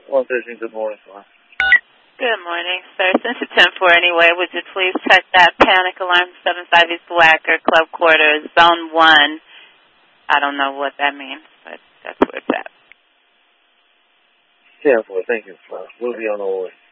113, good morning, sir. Good morning, sir. Since it's 10-4 anyway, would you please check that panic alarm 75 East Wacker, Club Quarters, Zone 1. I don't know what that means, but that's where it's at. 10-4, thank you, sir. We'll be on the way.